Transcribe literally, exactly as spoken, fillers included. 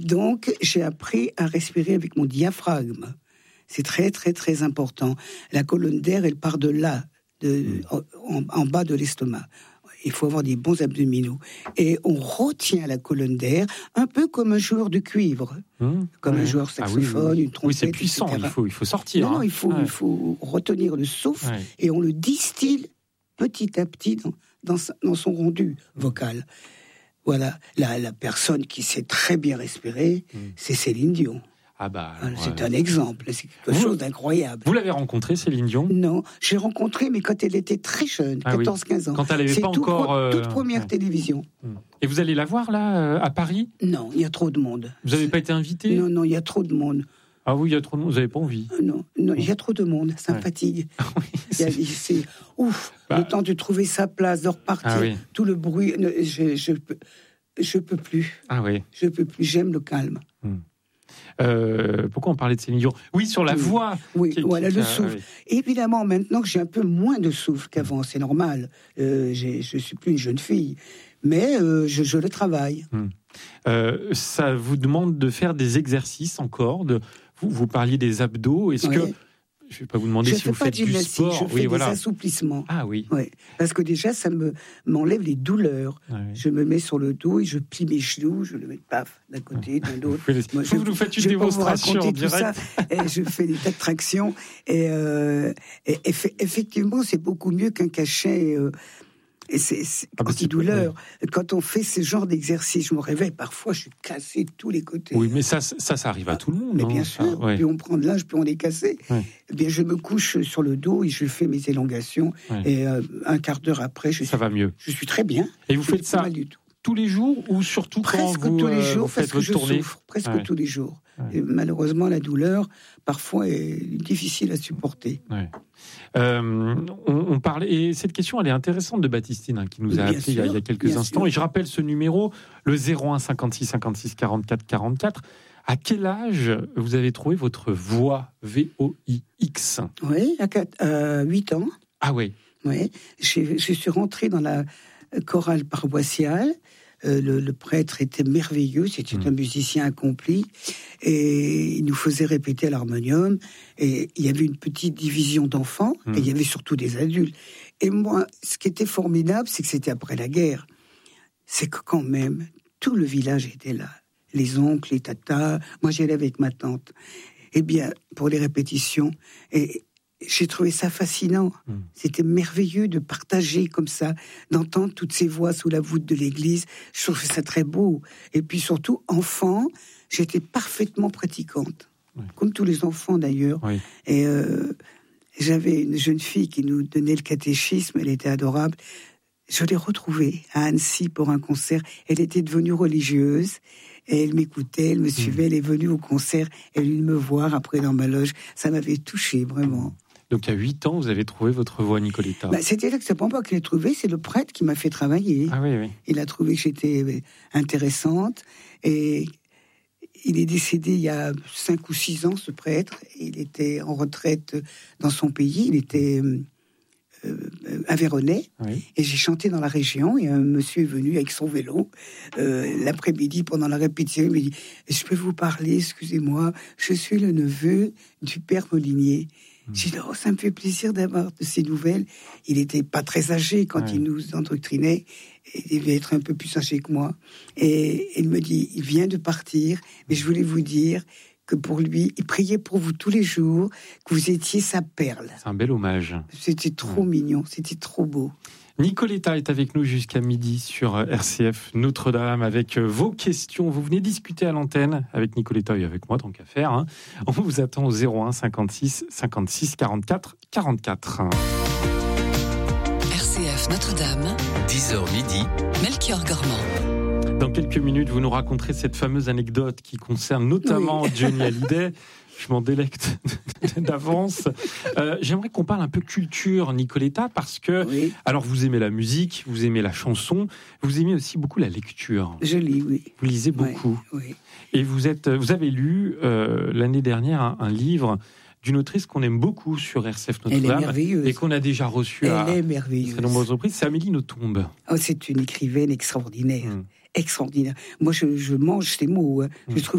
Donc, j'ai appris à respirer avec mon diaphragme. C'est très, très, très important. La colonne d'air, elle part de là, de, en, en bas de l'estomac. Il faut avoir des bons abdominaux. Et on retient la colonne d'air, un peu comme un joueur de cuivre, mmh, comme ouais. un joueur saxophone, ah oui, oui. une trompette, oui, c'est puissant, il faut, il faut sortir. Non, hein. non, il faut, ouais. il faut retenir le souffle ouais. et on le distille petit à petit dans, dans, dans son rendu vocal. Voilà, la, la personne qui sait très bien respirer, mmh. c'est Céline Dion. Ah bah, ouais. C'est un exemple, c'est quelque vous, chose d'incroyable. Vous l'avez rencontrée, Céline Dion ? Non, j'ai rencontré, mais quand elle était très jeune, ah quatorze quinze oui. ans. Quand elle n'avait pas tout encore... Pro, euh... toute première ouais. télévision. Et vous allez la voir, là, à Paris ? Non, il y a trop de monde. Vous n'avez pas été invité ? Non, non, il y a trop de monde. Ah oui, il y a trop de monde, vous n'avez pas envie ? euh, Non, non, il y a trop de monde, ça ouais. me fatigue. Ah oui, c'est... Il y a, c'est ouf, bah... le temps de trouver sa place, de repartir, ah oui. tout le bruit, je, je, peux, je peux plus. Ah oui. Je peux plus, j'aime le calme. Hum. Euh, pourquoi on parlait de Céline Dion ? Oui, sur la oui. voix. Oui, qui, voilà, qui, le qui, souffle. Ah, oui. Évidemment, maintenant que j'ai un peu moins de souffle qu'avant, c'est normal. Euh, j'ai, je ne suis plus une jeune fille. Mais euh, je, je le travaille. Hum. Euh, ça vous demande de faire des exercices encore de, vous, vous parliez des abdos. Est-ce oui. que... Je ne vais pas vous demander je si vous faites du sport. Je fais oui, des voilà. assouplissements. Ah oui. Ouais. Parce que déjà, ça me, m'enlève les douleurs. Ah, oui. Je me mets sur le dos et je plie mes genoux. Je le mets paf, d'un côté, d'un autre. Moi, vous je, nous faites une je démonstration en direct. Tout ça, et je fais des tas de tractions. Et, euh, et, et effectivement, c'est beaucoup mieux qu'un cachet... Euh, Et c'est, c'est ah, anti-douleur. Ouais. Quand on fait ce genre d'exercice, je me réveille, parfois je suis cassé de tous les côtés. Oui, mais ça, ça, ça arrive à tout le monde. Mais hein, bien sûr, ah, ouais. Plus on prend de l'âge, plus on est cassé. Ouais. Eh bien, je me couche sur le dos et je fais mes élongations. Ouais. Et euh, un quart d'heure après, je ça suis, va mieux. Je suis très bien. Et vous faites ça tous les jours ou surtout presque quand vous, tous les jours, vous faites parce que je tournée souffre presque ouais. tous les jours. Ouais. Et malheureusement, la douleur parfois est difficile à supporter. Ouais. Euh, on, on parlait, et cette question elle est intéressante de Baptistine hein, qui nous a appelé il y a, il y a quelques instants. Sûr. Et je rappelle ce numéro, le zéro un cinquante-six cinquante-six quarante-quatre quarante-quatre. À quel âge vous avez trouvé votre voix V O I X ? Oui, à quatre, euh, huit ans. Ah oui. Oui, je, je suis rentrée dans la chorale paroissiale. Euh, le, le prêtre était merveilleux, c'était mmh. un musicien accompli, et il nous faisait répéter à l'harmonium, et il y avait une petite division d'enfants, mmh. et il y avait surtout des adultes. Et moi, ce qui était formidable, c'est que c'était après la guerre. C'est que quand même, tout le village était là. Les oncles, les tatas, moi j'y allais avec ma tante. Eh bien, pour les répétitions, et j'ai trouvé ça fascinant. Mmh. C'était merveilleux de partager comme ça, d'entendre toutes ces voix sous la voûte de l'église. Je trouvais ça très beau. Et puis surtout, enfant, j'étais parfaitement pratiquante. Oui. Comme tous les enfants d'ailleurs. Oui. Et euh, j'avais une jeune fille qui nous donnait le catéchisme, elle était adorable. Je l'ai retrouvée à Annecy pour un concert. Elle était devenue religieuse. Et elle m'écoutait, elle me suivait, mmh. elle est venue au concert, elle est venue me voir après dans ma loge. Ça m'avait touchée, vraiment. Donc, à huit ans, vous avez trouvé votre voix, Nicoletta. Bah, c'était là que c'est pas moi qui l'ai trouvé, c'est le prêtre qui m'a fait travailler. Ah oui, oui. Il a trouvé que j'étais intéressante. Et il est décédé il y a cinq ou six ans, ce prêtre. Il était en retraite dans son pays. Il était euh, aveyronnais. Oui. Et j'ai chanté dans la région. Et un monsieur est venu avec son vélo euh, l'après-midi pendant la répétition. Il m'a dit « Je peux vous parler, excusez-moi, je suis le neveu du père Molinier. » J'ai dit, oh, ça me fait plaisir d'avoir de ces nouvelles. Il n'était pas très âgé quand ouais. il nous endoctrinait. Il devait être un peu plus âgé que moi. Et il me dit, il vient de partir, mais je voulais vous dire que pour lui, il priait pour vous tous les jours, que vous étiez sa perle. C'est un bel hommage. C'était trop ouais. mignon, c'était trop beau. Nicoletta est avec nous jusqu'à midi sur R C F Notre-Dame avec vos questions. Vous venez discuter à l'antenne avec Nicoletta et avec moi, tant qu'à faire. Hein. On vous attend au zéro un cinquante-six cinquante-six quarante-quatre quarante-quatre. R C F Notre-Dame, dix heures midi, Melchior Gormand. Dans quelques minutes, vous nous raconterez cette fameuse anecdote qui concerne notamment oui. Johnny Hallyday. Je m'en délecte d'avance. Euh, j'aimerais qu'on parle un peu culture, Nicoletta, parce que, oui. alors vous aimez la musique, vous aimez la chanson, vous aimez aussi beaucoup la lecture. Je lis, oui. Vous lisez beaucoup. Oui, oui. Et vous êtes, vous avez lu euh, l'année dernière un, un livre d'une autrice qu'on aime beaucoup sur R C F Notre-Dame et qu'on a déjà reçu Elle à est merveilleuse. très nombreuses reprises. C'est Amélie Nothomb. Oh, c'est une écrivaine extraordinaire, hum. extraordinaire. Moi, je, je mange ses mots. Hein. Hum. Je trouve